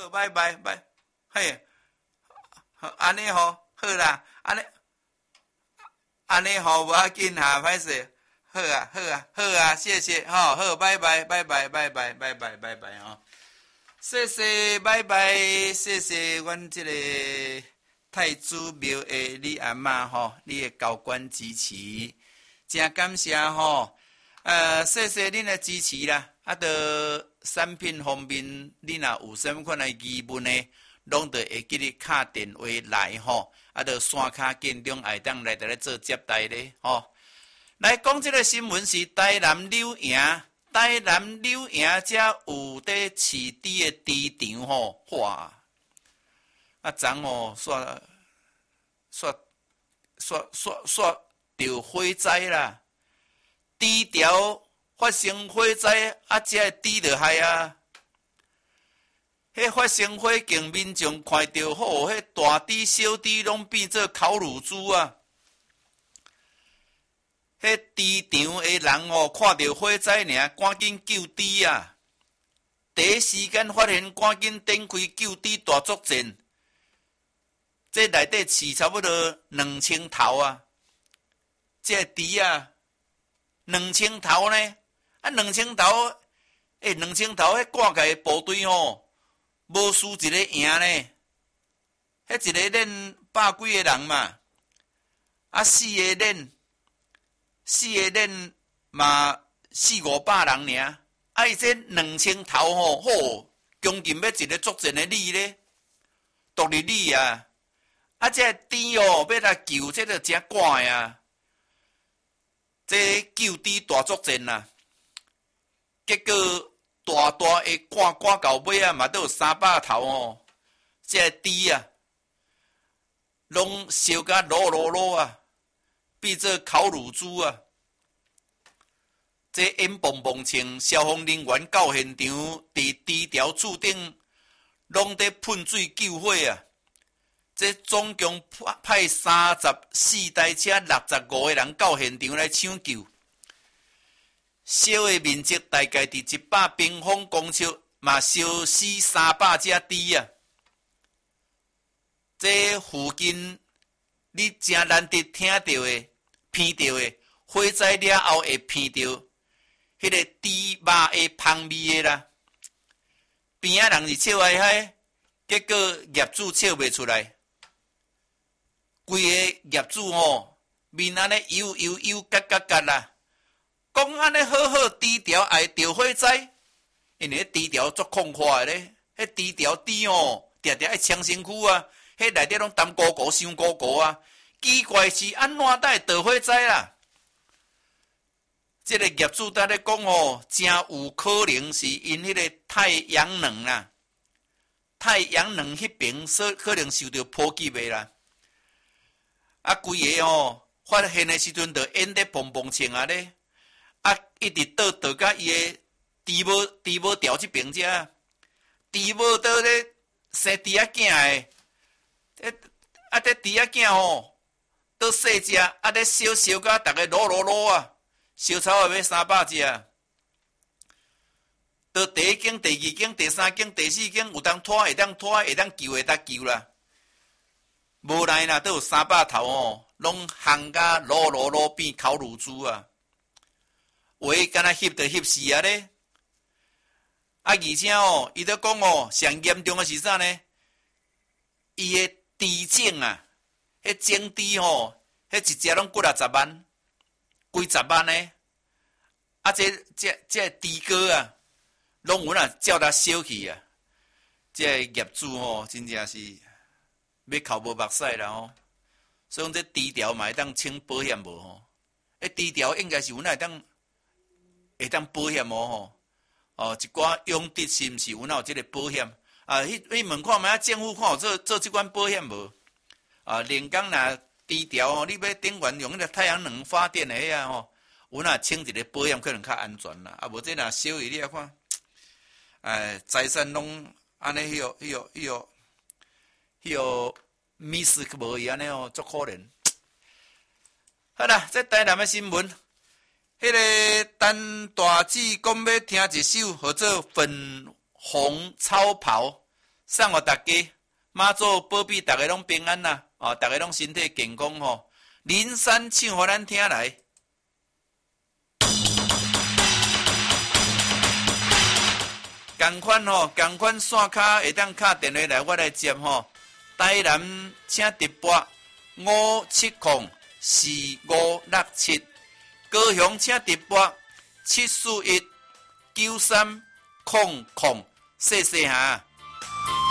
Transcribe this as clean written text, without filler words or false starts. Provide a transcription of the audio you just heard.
好，拜拜拜，嘿，安尼吼，好啦，安尼吼无要紧哈，歹势，好啊好啊好啊，谢谢吼，好，拜拜拜拜拜拜拜拜拜拜吼，谢谢拜拜，谢谢阮即个太子庙的你阿嬷吼，你的高管支持，真感谢吼，谢谢恁的支持啦，着产品方面，你若有啥物款的疑问呢？拢着会记你敲电话来吼，着线卡建中会当来咧做接待咧吼。来讲即个新闻是台南柳营，台南柳营遮有伫饲猪的猪场吼，哇！昨吼煞着火灾啦，猪条发生火灾，遮猪着害啊！迄发生火警，民众看到吼，迄大猪小猪拢变做烤乳猪啊！迄猪场的人吼，看到火灾尔，赶紧救猪啊！第一时间发现，赶紧展开救猪大作战。这内底饲差不多2000头啊！这猪啊，2000头呢？2000头，2000头迄挂起来部队吼。无输一个赢呢，迄一个练百几个人嘛，四个练嘛400-500人尔，伊这2000头吼，好，将近要一个作战的旅咧，独立旅啊，这猪哦要来救，这个真赶啊，这救猪大作战啊，结果。大的赶到尾啊，嘛都有300头哦。这猪啊，拢烧甲落啊，变做烤乳猪啊。这烟蹦蹦青，消防人员到现场，伫猪条厝顶，拢在喷水救火啊。这总共派34台车，65个人到现场来抢救。烧的面积大概伫100平方公尺，嘛烧死300只猪啊！这附近你真难得听到的、闻到的火灾了后会闻到迄个猪肉的香味的啦。边仔人是笑嗨嗨，结果业主笑袂出来，规个业主吼面安尼油嘎啦。讲安尼好好猪条爱着火灾，因为猪条足空快的咧，迄猪条猪哦，定定爱呛身躯啊，迄内底拢淡糊糊、香糊糊啊。奇怪是安怎会着火灾啦？这个业主在咧讲哦，真有可能是因迄个太阳能啦，太阳能迄边可能受到波及的啦。规个哦，发现的时阵就烟得蹦蹦青啊咧。一直倒到伊个猪母调这边遮，猪母倒咧生猪仔囝诶，这猪仔囝吼，倒细只，咧烧甲逐个落啊，烧草也要300只，到第一间、第二间、第三间、第四间有当拖会当救会当救啦，无奈啦，都有300头哦，拢烘甲落变烤乳猪啊！话敢若翕就翕死啊咧！而且哦，伊都讲哦，上严重的是啥呢？伊的猪种啊，迄种猪吼，迄一只拢几60万，几十万呢？这猪哥啊，拢有照他烧去啊！这业主吼，真正是要哭无目屎啦吼！所以这猪条嘛会当请保险无吼？猪条应该是有会当保险无吼？一寡用地是毋是有这个保险？迄问看觅政府看有做即款保险无？连讲若猪条吼，你要顶原用迄个太阳能发电的遐吼，有请一个保险可能较安全啦。无这若烧去你看，财产拢安尼迄个miss 无伊安尼哦，足可怜。好啦，这台南的新闻。迄个陈大姊讲要听一首叫做《粉红超跑》 送互大家，妈祖保庇大家拢平安啦，哦，大家拢身体健康吼。林山唱互咱听来。同款吼，同款线卡会当敲电话来，我来接吼。台南请直拨5704567，高雄请直拨7419300，细细下。